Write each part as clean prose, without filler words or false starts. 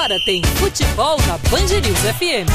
Agora tem futebol na Band News FM.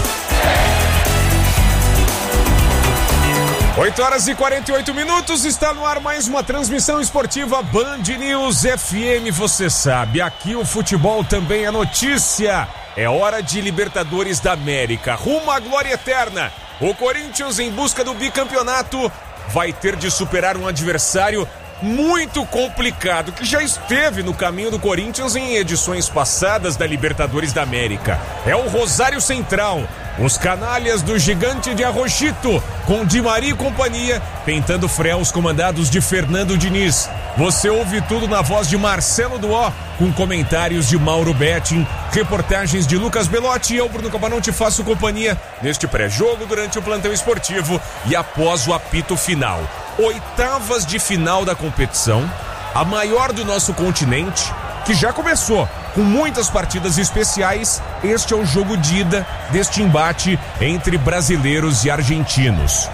8h48, está no ar mais uma transmissão esportiva Band News FM. Você sabe, aqui o futebol também é notícia. É hora de Libertadores da América, rumo à glória eterna. O Corinthians, em busca do bicampeonato, vai ter de superar um adversário muito complicado, que já esteve no caminho do Corinthians em edições passadas da Libertadores da América. É o Rosário Central, os canalhas do Gigante de Arrochito, com Di Maria e companhia, tentando frear os comandados de Fernando Diniz. Você ouve tudo na voz de Marcelo Duó, com comentários de Mauro Betting, reportagens de Lucas Belotti e eu, Bruno Cabanão, te faço companhia neste pré-jogo, durante o plantão esportivo e após o apito final. Oitavas de final da competição, a maior do nosso continente, que já começou com muitas partidas especiais. Este é o jogo de ida deste embate entre brasileiros e argentinos.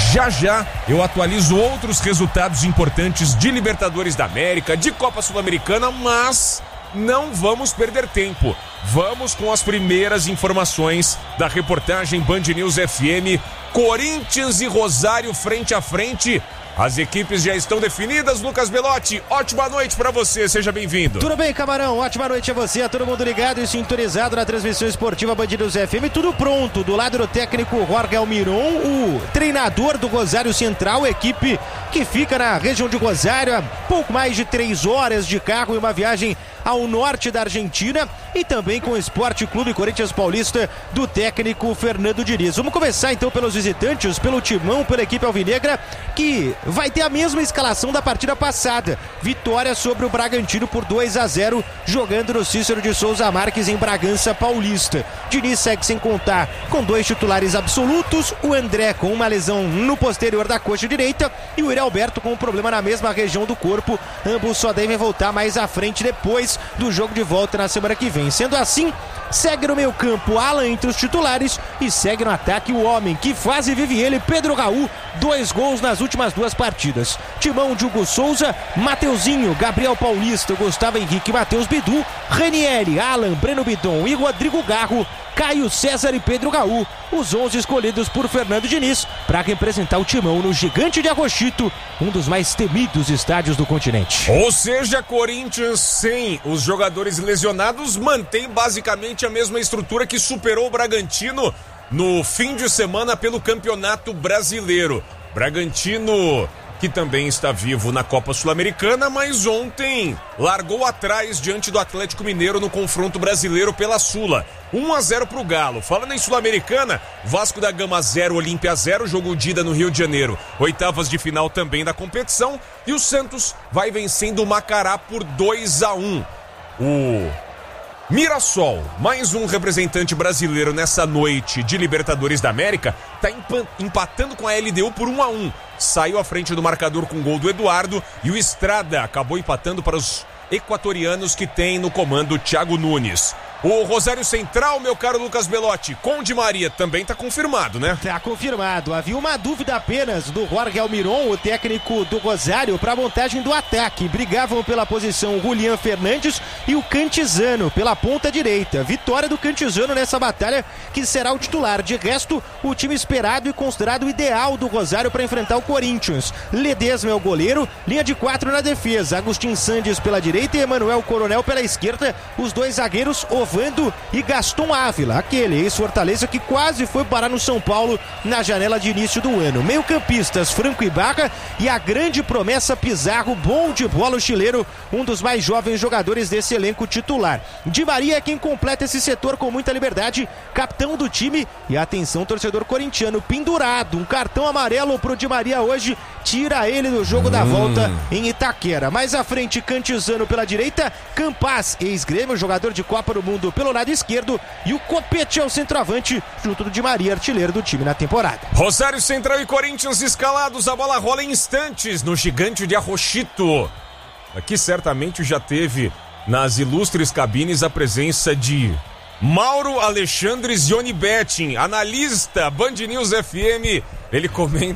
Já eu atualizo outros resultados importantes de Libertadores da América, de Copa Sul-Americana, mas não vamos perder tempo. Vamos com as primeiras informações da reportagem Band News FM. Corinthians e Rosário frente a frente. As equipes já estão definidas. Lucas Belotti, ótima noite pra você, seja bem-vindo. Tudo bem, Camarão? Ótima noite a você, a todo mundo ligado e sintonizado na transmissão esportiva Band News FM. Tudo pronto, do lado do técnico Jorge Almiron, o treinador do Rosário Central, equipe que fica na região de Rosário, a pouco mais de 3 horas de carro e uma viagem ao norte da Argentina, e também com o Esporte Clube Corinthians Paulista do técnico Fernando Diniz. Vamos começar então pelos visitantes, pelo timão, pela equipe alvinegra, que vai ter a mesma escalação da partida passada. Vitória sobre o Bragantino por 2-0, jogando no Cícero de Souza Marques em Bragança Paulista. Diniz segue sem contar com 2 titulares absolutos, o André com uma lesão no posterior da coxa direita e o Yuri Alberto com um problema na mesma região do corpo. Ambos só devem voltar mais à frente depois do jogo de volta na semana que vem. Sendo assim, segue no meio campo Alan entre os titulares e segue no ataque o homem que faz e vive ele, Pedro Raul, 2 gols nas últimas 2 partidas. Timão de Hugo Souza, Mateuzinho, Gabriel Paulista, Gustavo Henrique, Matheus Bidu, Ranieri, Alan, Breno Bidon e Rodrigo Garro, Caio César e Pedro Raul, os 11 escolhidos por Fernando Diniz para representar o timão no Gigante de Arrochito, um dos mais temidos estádios do continente. Ou seja, Corinthians, sem os jogadores lesionados, mantém basicamente a mesma estrutura que superou o Bragantino no fim de semana pelo Campeonato Brasileiro. Bragantino, que também está vivo na Copa Sul-Americana, mas ontem largou atrás diante do Atlético Mineiro no confronto brasileiro pela Sula. 1-0 pro Galo. Falando em Sul-Americana, Vasco da Gama 0, Olímpia 0, jogo de ida no Rio de Janeiro. Oitavas de final também da competição. E o Santos vai vencendo o Macará por 2-1. O Mirassol, mais um representante brasileiro nessa noite de Libertadores da América, está empatando com a LDU por 1-1. Saiu à frente do marcador com gol do Eduardo e o Estrada acabou empatando para os equatorianos que tem no comando o Thiago Nunes. O Rosário Central, meu caro Lucas Belotti, com Di Maria também tá confirmado, né? Tá confirmado. Havia uma dúvida apenas do Jorge Almiron, o técnico do Rosário, para a montagem do ataque. Brigavam pela posição o Julián Fernandes e o Cantizano pela ponta direita. Vitória do Cantizano nessa batalha, que será o titular. De resto, o time esperado e considerado ideal do Rosário para enfrentar o Corinthians. Ledesma é o goleiro, linha de 4 na defesa. Agustin Sandes pela direita e Emanuel Coronel pela esquerda. Os 2 zagueiros, Ovando e Gaston Ávila, aquele ex-Fortaleza que quase foi parar no São Paulo na janela de início do ano. Meio-campistas, Franco Ibarra e a grande promessa Pizarro, bom de bola o chileno, um dos mais jovens jogadores desse elenco titular. Di Maria é quem completa esse setor com muita liberdade, capitão do time, e atenção, torcedor corintiano, pendurado, um cartão amarelo pro Di Maria hoje, tira ele do jogo da volta em Itaquera. Mais à frente, Cantizano pela direita, Campas, ex-Grêmio, jogador de Copa do Mundo pelo lado esquerdo, e o Copete é o centroavante, junto do Di Maria, artilheiro do time na temporada. Rosário Central e Corinthians escalados, a bola rola em instantes no Gigante de Arrochito. Aqui certamente já teve nas ilustres cabines a presença de Mauro Alexandre Zioni Betting, analista Band News FM. Ele comenta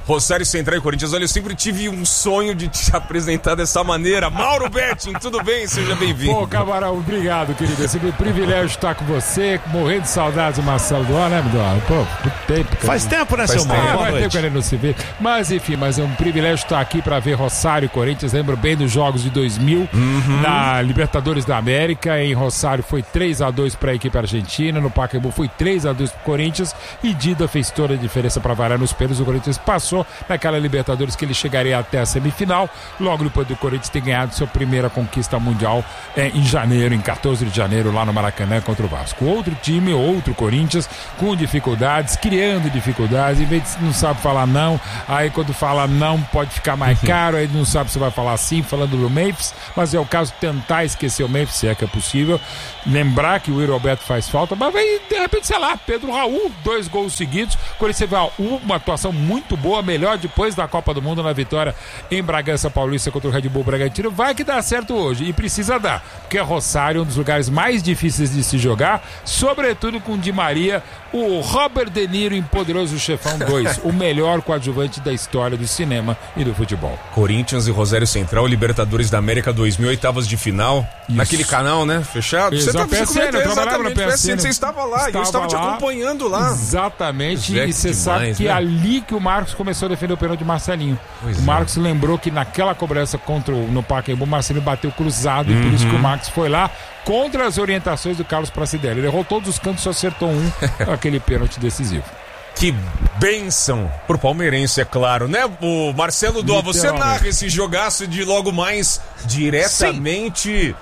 Rosário Central e Corinthians. Olha, eu sempre tive um sonho de te apresentar dessa maneira. Mauro Betting, tudo bem? Seja bem-vindo. Pô, Camarão, obrigado, querido. É sempre um privilégio estar com você, morrendo de saudades do Marcelo Duarte, né, Duarte? Pô, muito tempo. Faz tempo, né, seu Mauro? Faz tempo que a gente não se vê. Mas, enfim, é um privilégio estar aqui para ver Rosário e Corinthians. Lembro bem dos jogos de 2000 na Libertadores da América. Em Rosário foi 3-2 para a equipe argentina. No Pacaembu foi 3-2 para o Corinthians. E Dida fez toda a diferença para varar nos pênaltis. O Corinthians passou naquela Libertadores que ele chegaria até a semifinal. Logo depois do Corinthians ter ganhado sua primeira conquista mundial em janeiro, em 14 de janeiro, lá no Maracanã contra o Vasco. Outro time, outro Corinthians, com dificuldades, criando dificuldades. Em vez de não sabe falar não, aí quando fala não pode ficar mais caro, aí não sabe se vai falar sim, falando do Memphis, mas é o caso de tentar esquecer o Memphis, se é que é possível. Lembrar que o Yuri Alberto faz falta, mas vem, de repente, sei lá, Pedro Raul, 2 gols seguidos. Quando você vê uma atuação muito boa, melhor depois da Copa do Mundo na vitória em Bragança Paulista contra o Red Bull Bragantino, vai que dá certo hoje, e precisa dar, porque Rosário é um dos lugares mais difíceis de se jogar, sobretudo com Di Maria, o Robert De Niro em Poderoso Chefão 2, o melhor coadjuvante da história do cinema e do futebol. Corinthians e Rosário Central, Libertadores da América 2000, oitavas de final, naquele canal, né, fechado. Você tá PSN, eu trabalhava no PSN. Você estava lá, eu estava te acompanhando lá. Exatamente, e você sabe que é ali que o Marcos começou a defender o pênalti de Marcelinho. O Marcos lembrou que naquela cobrança no Pacaembu, o Marcelinho bateu cruzado, e por isso que o Marcos foi lá contra as orientações do Carlos Pracidelli. Ele errou todos os cantos, só acertou aquele pênalti decisivo. Que bênção pro palmeirense, é claro, né? O Marcelo Dó, você narra esse jogaço de logo mais diretamente...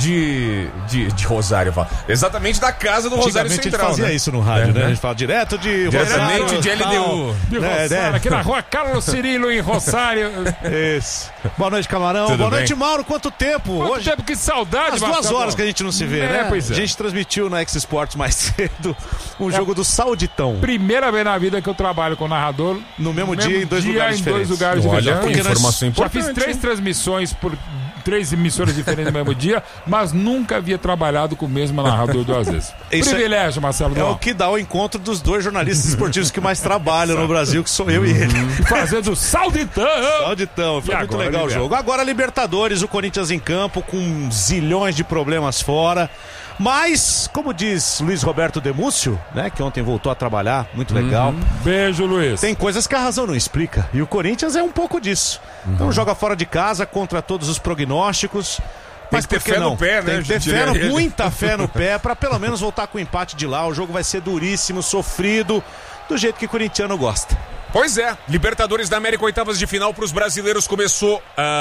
De Rosário, exatamente da casa do Rosário Central. A gente fazia isso no rádio, né? A gente fala diretamente Rosário, de LDU. De Rosário, aqui na rua Carlos Cirilo, em Rosário. Isso. Boa noite, Camarão. Tudo Boa bem? noite, Mauro. Quanto tempo? Hoje, que saudade, Às 2 horas que a gente não se vê, né? Pois é. A gente transmitiu na X-Sports mais cedo um jogo do Sauditão. Primeira vez na vida que eu trabalho com narrador no mesmo dia, em dois lugares diferentes. Olha, informação importante. Já fiz 3 transmissões por 3 emissoras diferentes no mesmo dia, mas nunca havia trabalhado com o mesmo narrador 2 vezes. Privilégio, Marcelo. É o que dá o encontro dos 2 jornalistas esportivos que mais trabalham no Brasil, que sou eu e ele. Fazendo Sauditão! Sauditão, foi muito legal o jogo. Agora Libertadores, o Corinthians em campo, com zilhões de problemas fora. Mas, como diz Luiz Roberto Demúcio, né, que ontem voltou a trabalhar, muito legal. Beijo, Luiz. Tem coisas que a razão não explica, e o Corinthians é um pouco disso. Então joga fora de casa, contra todos os prognósticos. Mas tem que ter fé no pé, né? Tem que ter muita fé no pé, pra pelo menos voltar com o empate de lá. O jogo vai ser duríssimo, sofrido, do jeito que o corintiano gosta. Pois é, Libertadores da América, oitavas de final para os brasileiros, começou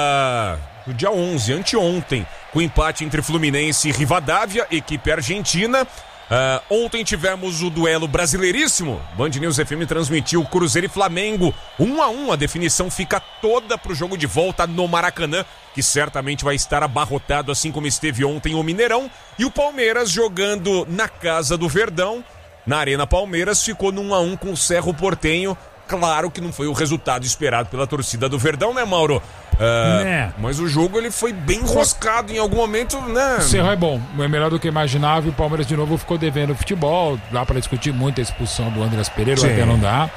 no dia 11, anteontem, com empate entre Fluminense e Rivadavia, equipe argentina. Ontem tivemos o duelo brasileiríssimo. Band News FM transmitiu Cruzeiro e Flamengo 1-1. A definição fica toda pro jogo de volta no Maracanã, que certamente vai estar abarrotado, assim como esteve ontem o Mineirão. E o Palmeiras jogando na casa do Verdão, na Arena Palmeiras, ficou no 1-1 com o Cerro Porteño. Claro que não foi o resultado esperado pela torcida do Verdão, né, Mauro? Mas o jogo ele foi bem enroscado em algum momento, né? O Cerro é bom, é melhor do que imaginava. E o Palmeiras de novo ficou devendo futebol. Dá pra discutir muito a expulsão do Andrés Pereira, até não dá.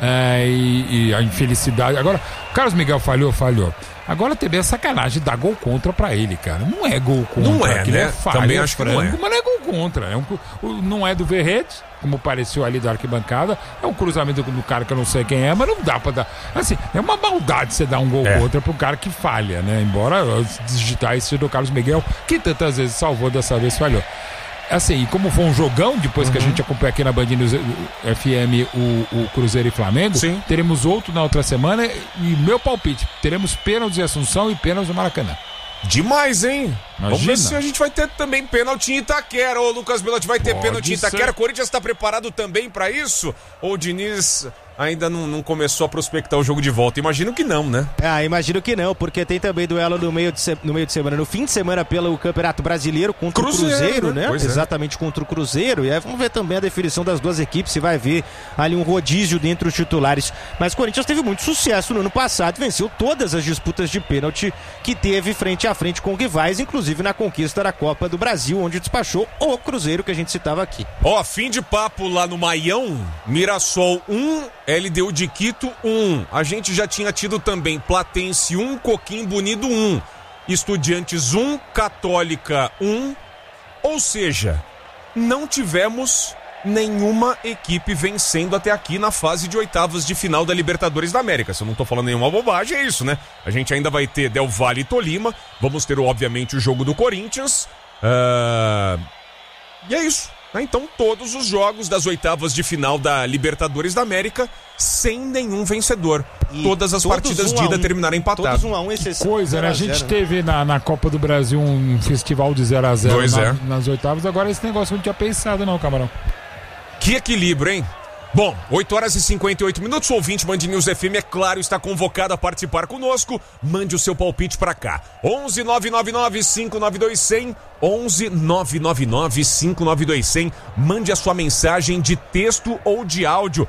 E a infelicidade. Agora, o Carlos Miguel falhou. Agora também é sacanagem dar gol contra pra ele, cara. Não é gol contra. Não é, né? É falha, também acho frango, que não é. Mas não é gol contra. Não é do Verrete, como pareceu ali da arquibancada. É um cruzamento do cara que eu não sei quem é, mas não dá pra dar. Assim, é uma maldade você dar um gol contra pro cara que falha, né? Embora digitar esse do Carlos Miguel, que tantas vezes salvou, dessa vez falhou. Assim, e como foi um jogão, depois que a gente acompanha aqui na Band News FM o Cruzeiro e Flamengo, teremos outro na outra semana. E meu palpite, teremos pênaltis em Assunção e pênaltis no Maracanã. Demais, hein? Imagina. Vamos ver se a gente vai ter também pênalti em Itaquera. Ô, Lucas Belotti, vai ter pênalti em Itaquera. Corinthians está preparado também para isso? Ou o Diniz ainda não começou a prospectar o jogo de volta? Imagino que não, né? Imagino que não, porque tem também duelo no meio de semana, no fim de semana, pelo Campeonato Brasileiro contra o Cruzeiro, né? Exatamente, contra o Cruzeiro. E aí vamos ver também a definição das duas equipes, se vai haver ali um rodízio dentre os titulares. Mas o Corinthians teve muito sucesso no ano passado, venceu todas as disputas de pênalti que teve frente a frente com rivais, inclusive inclusive na conquista da Copa do Brasil, onde despachou o Cruzeiro que a gente citava aqui. Fim de papo lá no Maião, Mirassol 1, LDU de Quito 1. A gente já tinha tido também Platense 1, Coquimbo Unido 1, Estudiantes 1, Católica 1, ou seja, não tivemos nenhuma equipe vencendo até aqui na fase de oitavas de final da Libertadores da América. Se eu não tô falando nenhuma bobagem, é isso, né? A gente ainda vai ter Del Valle e Tolima, vamos ter obviamente o jogo do Corinthians, e é isso, né? Então todos os jogos das oitavas de final da Libertadores da América sem nenhum vencedor. E todas as partidas de ida terminaram empatadas. Todos 1-1, exceção. Coisa, né? A gente teve na Copa do Brasil um festival de 0-0 nas oitavas, agora esse negócio eu não tinha pensado não, Camarão. Que equilíbrio, hein? Bom, 8h58, o ouvinte Band News FM, é claro, está convocado a participar conosco. Mande o seu palpite para cá. 11 999 592 100, 11 999 592 100. Mande a sua mensagem de texto ou de áudio.